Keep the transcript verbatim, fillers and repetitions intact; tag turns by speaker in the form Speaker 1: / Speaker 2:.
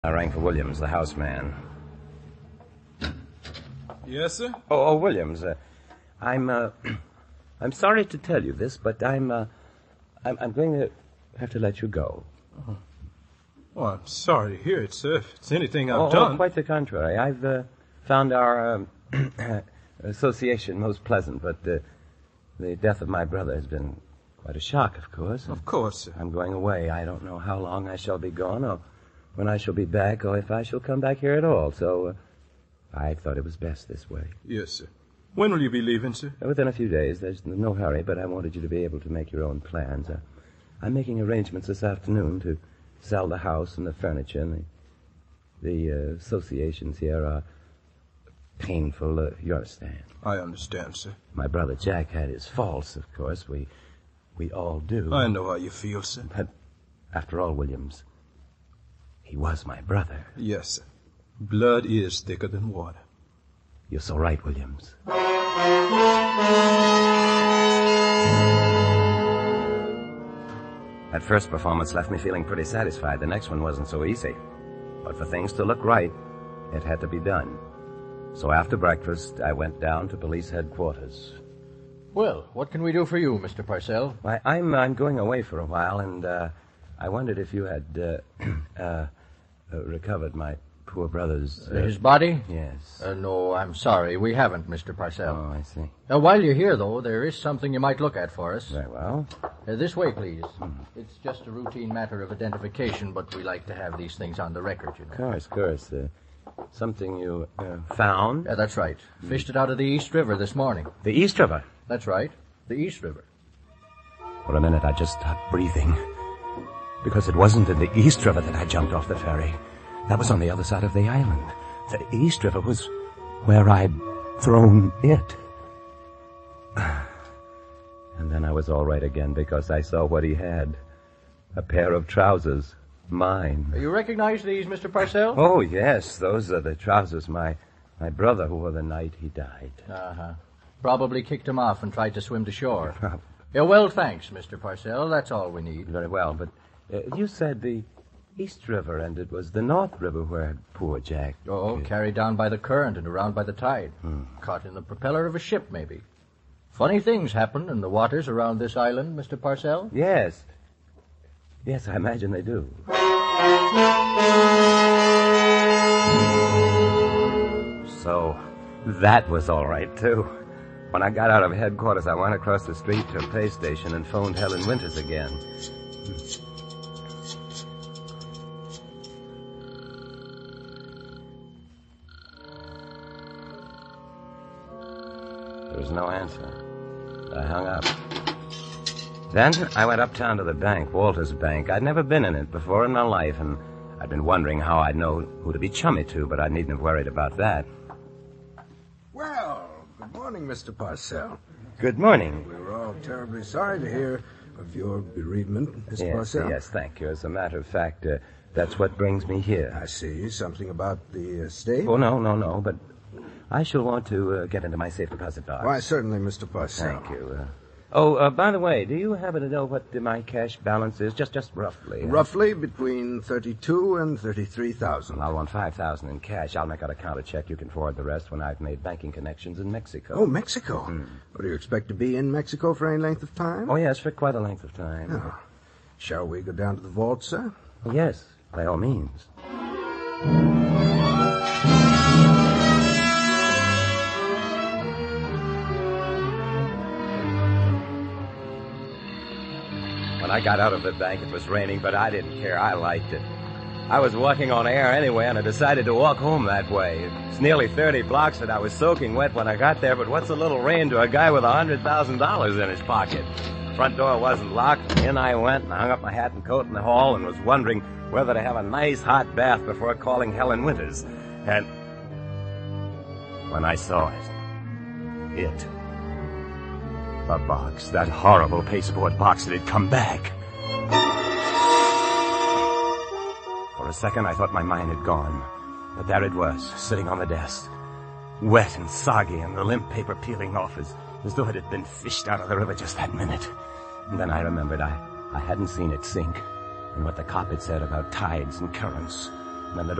Speaker 1: I rang for Williams, the house man.
Speaker 2: Yes, sir?
Speaker 1: Oh, oh Williams, uh, I'm, uh, I'm sorry to tell you this, but I'm, uh, I'm, I'm going to have to let you go.
Speaker 2: Oh, oh I'm sorry to hear it, sir. If it's anything I've
Speaker 1: oh,
Speaker 2: done...
Speaker 1: Oh, quite the contrary. I've, uh, found our, um, association most pleasant, but, uh, the death of my brother has been quite a shock, of course.
Speaker 2: Of course, sir.
Speaker 1: I'm going away. I don't know how long I shall be gone, or when I shall be back, or if I shall come back here at all, so uh, I thought it was best this way.
Speaker 2: Yes, sir. When will you be leaving, sir?
Speaker 1: Within a few days. There's no hurry, but I wanted you to be able to make your own plans. Uh, I'm making arrangements this afternoon to sell the house and the furniture, and the, the uh, associations here are painful, uh, you understand.
Speaker 2: I understand, sir.
Speaker 1: My brother Jack had his faults, of course. We, we all do.
Speaker 2: I know how you feel, sir.
Speaker 1: But after all, Williams, he was my brother.
Speaker 2: Yes, sir. Blood is thicker than water.
Speaker 1: You're so right, Williams. That first performance left me feeling pretty satisfied. The next one wasn't so easy. But for things to look right, it had to be done. So after breakfast, I went down to police headquarters.
Speaker 3: Well, what can we do for you, Mister Parcell?
Speaker 1: Why, I'm, I'm going away for a while, and uh, I wondered if you had uh, uh, uh, recovered my poor brother's...
Speaker 3: Uh, His body?
Speaker 1: Yes.
Speaker 3: Uh, no, I'm sorry. We haven't, Mister Parcell.
Speaker 1: Oh, I see.
Speaker 3: Uh, while you're here, though, there is something you might look at for us.
Speaker 1: Very well.
Speaker 3: Uh, this way, please. Hmm. It's just a routine matter of identification, but we like to have these things on the record, you know.
Speaker 1: Of course, of course. Uh, something you uh, found?
Speaker 3: Yeah, that's right. Hmm. Fished it out of the East River this morning.
Speaker 1: The East River?
Speaker 3: That's right. The East River.
Speaker 1: For a minute, I just stopped breathing. Because it wasn't in the East River that I jumped off the ferry. That was on the other side of the island. The East River was where I'd thrown it. And then I was all right again because I saw what he had. A pair of trousers. Mine.
Speaker 3: You recognize these, Mister Parcell?
Speaker 1: Oh, yes. Those are the trousers my, my brother wore the night he died.
Speaker 3: Uh-huh. Probably kicked him off and tried to swim to shore. Yeah, well, thanks, Mister Parcell. That's all we need.
Speaker 1: Very well, but uh, you said the East River, and it was the North River where poor Jack...
Speaker 3: Oh, uh, carried down by the current and around by the tide. Hmm. Caught in the propeller of a ship, maybe. Funny things happen in the waters around this island, Mister Parcell.
Speaker 1: Yes. Yes, I imagine they do. So, that was all right, too. When I got out of headquarters, I went across the street to a pay station and phoned Helen Winters again. There was no answer. I hung up. Then I went uptown to the bank, Walter's Bank. I'd never been in it before in my life, and I'd been wondering how I'd know who to be chummy to, but I needn't have worried about that.
Speaker 4: Well, good morning, Mister Parcell.
Speaker 1: Good morning.
Speaker 4: We were all terribly sorry to hear of your bereavement, Mister
Speaker 1: Yes,
Speaker 4: Parcell.
Speaker 1: yes, thank you. As a matter of fact, uh, that's what brings me here.
Speaker 4: I see. Something about the estate?
Speaker 1: Oh, no, no, no, but I shall want to uh, get into my safe deposit box.
Speaker 4: Why, certainly, Mister Parcell.
Speaker 1: Thank you. Uh, oh, uh, by the way, do you happen to know what uh, my cash balance is? Just just roughly. Uh,
Speaker 4: roughly between thirty-two and thirty-three thousand.
Speaker 1: Well, I'll want five thousand in cash. I'll make out a counter check. You can forward the rest when I've made banking connections in Mexico.
Speaker 4: Oh, Mexico? Hmm. Well, do you expect to be in Mexico for any length of time?
Speaker 1: Oh, yes, for quite a length of time.
Speaker 4: Oh. Shall we go down to the vault, sir?
Speaker 1: Oh, yes, by all means. When I got out of the bank, it was raining, but I didn't care. I liked it. I was walking on air anyway, and I decided to walk home that way. It's nearly thirty blocks, and I was soaking wet when I got there, but what's a little rain to a guy with one hundred thousand dollars in his pocket? Front door wasn't locked. In I went and hung up my hat and coat in the hall and was wondering whether to have a nice hot bath before calling Helen Winters. And when I saw it, it... the box, that horrible pasteboard box that had come back. For a second, I thought my mind had gone. But there it was, sitting on the desk. Wet and soggy, and the limp paper peeling off as, as though it had been fished out of the river just that minute. And then I remembered I, I hadn't seen it sink, and what the cop had said about tides and currents. and the